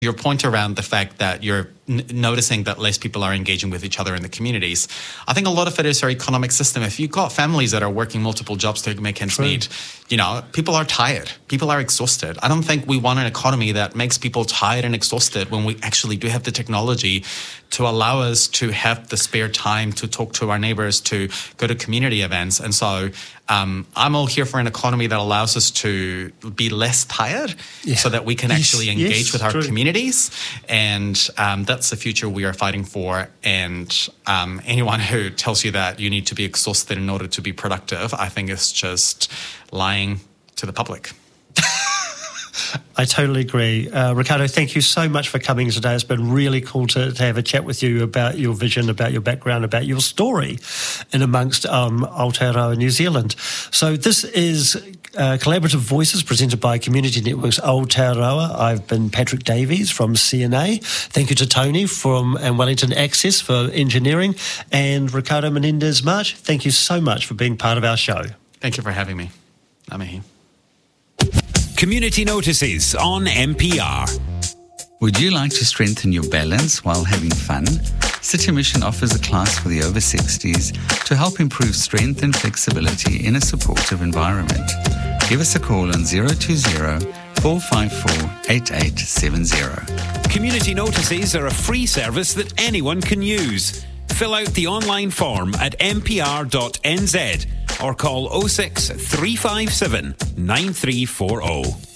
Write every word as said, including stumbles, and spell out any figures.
Your point around the fact that you're n- noticing that less people are engaging with each other in the communities, I think a lot of it is our economic system. If you've got families that are working multiple jobs to make ends True. meet, you know, people are tired. People are exhausted. I don't think we want an economy that makes people tired and exhausted when we actually do have the technology to allow us to have the spare time to talk to our neighbors, to go to community events. And so um, I'm all here for an economy that allows us to be less tired Yeah. so that we can Yes, actually engage yes, with our true. communities. And um, that's the future we are fighting for. And um, anyone who tells you that you need to be exhausted in order to be productive, I think is just lying to the public. I totally agree. Uh, Ricardo, thank you so much for coming today. It's been really cool to, to have a chat with you about your vision, about your background, about your story in amongst um, Aotearoa New Zealand. So this is uh, Collaborative Voices presented by Community Networks Aotearoa. I've been Patrick Davies from C N A. Thank you to Tony from and Wellington Access for engineering. And Ricardo Menendez-March, thank you so much for being part of our show. Thank you for having me. I'm here. Community Notices on M P R. Would you like to strengthen your balance while having fun? City Mission offers a class for the over sixties to help improve strength and flexibility in a supportive environment. Give us a call on zero two zero, four five four, eight eight seven zero. Community Notices are a free service that anyone can use. Fill out the online form at m p r dot n z or call oh six, three five seven, nine three four oh.